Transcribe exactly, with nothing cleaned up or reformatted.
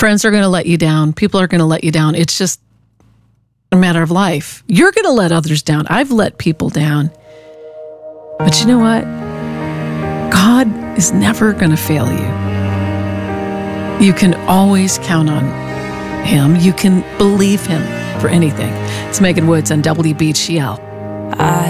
Friends are going to let you down. People are going to let you down. It's just a matter of life. You're going to let others down. I've let people down. But you know what? God is never going to fail you. You can always count on Him. You can believe Him for anything. It's Megan Woods on W B G L. I